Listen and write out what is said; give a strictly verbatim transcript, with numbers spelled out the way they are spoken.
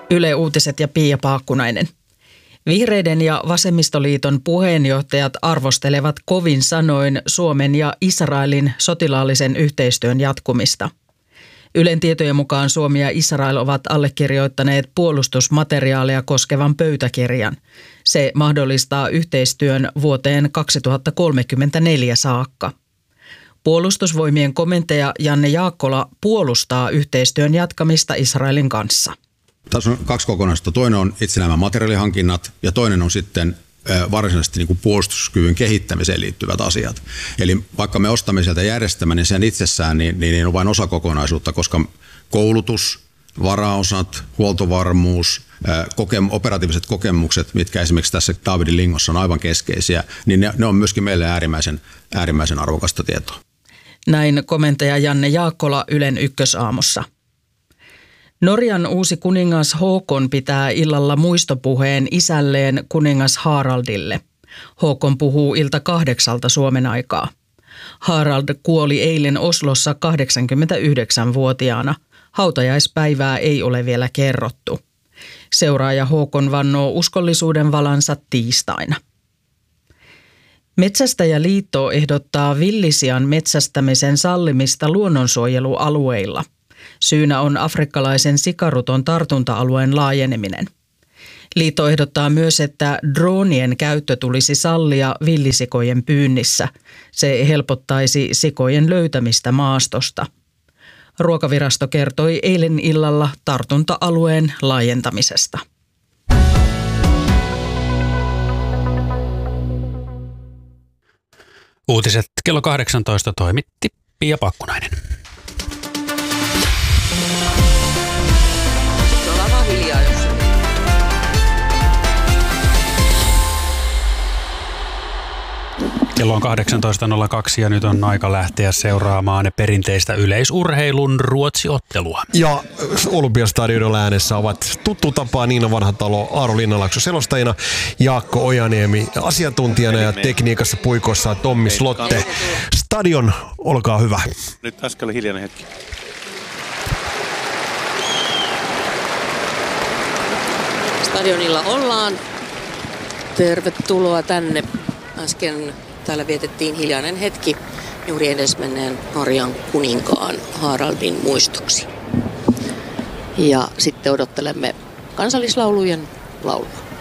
Yle Uutiset ja Pia Paakkunainen. Vihreiden ja Vasemmistoliiton puheenjohtajat arvostelevat kovin sanoin Suomen ja Israelin sotilaallisen yhteistyön jatkumista. Ylen tietojen mukaan Suomi ja Israel ovat allekirjoittaneet puolustusmateriaalia koskevan pöytäkirjan. Se mahdollistaa yhteistyön vuoteen kaksituhattakolmekymmentäneljä saakka. Puolustusvoimien komentaja Janne Jaakkola puolustaa yhteistyön jatkamista Israelin kanssa. Tässä on kaksi kokonaisuutta. Toinen on itse nämä materiaalihankinnat ja toinen on sitten varsinaisesti niin kuin puolustuskyvyn kehittämiseen liittyvät asiat. Eli vaikka me ostamme sieltä järjestelmän, niin sen itsessään niin, niin on vain osa kokonaisuutta, koska koulutus, varaosat, huoltovarmuus, kokem, operatiiviset kokemukset, mitkä esimerkiksi tässä Davidin lingossa on aivan keskeisiä, niin ne, ne on myöskin meille äärimmäisen, äärimmäisen arvokasta tietoa. Näin komentaja Janne Jaakkola Ylen Ykkösaamussa. Norjan uusi kuningas Håkon pitää illalla muistopuheen isälleen kuningas Haraldille. Håkon puhuu ilta kahdeksalta Suomen aikaa. Harald kuoli eilen Oslossa kahdeksankymmentäyhdeksänvuotiaana. Hautajaispäivää ei ole vielä kerrottu. Seuraaja Håkon vannoo uskollisuuden valansa tiistaina. Metsästäjäliitto ehdottaa villisian metsästämisen sallimista luonnonsuojelualueilla. Syynä on afrikkalaisen sikaruton tartunta-alueen laajeneminen. Liitto ehdottaa myös, että droonien käyttö tulisi sallia villisikojen pyynnissä. Se helpottaisi sikojen löytämistä maastosta. Ruokavirasto kertoi eilen illalla tartunta-alueen laajentamisesta. Uutiset kello kahdeksantoista toimitti Pia Paakkunainen. Kello on kahdeksantoista nolla kaksi ja nyt on aika lähteä seuraamaan perinteistä yleisurheilun Ruotsi-ottelua. Ja Olympiastadionilla äänessä ovat tuttu tapaa Niina Vanhatalo, Aaro Linnanlaakso selostajina, Jaakko Ojaniemi asiantuntijana ja tekniikassa puikossa Tommi Slotte. Stadion, olkaa hyvä. Nyt äsken oli hiljainen hetki. Stadionilla ollaan. Tervetuloa tänne. Äsken täällä vietettiin hiljainen hetki juuri edesmenneen Norjan kuninkaan Haraldin muistoksi. Ja sitten odottelemme kansallislaulujen laulua.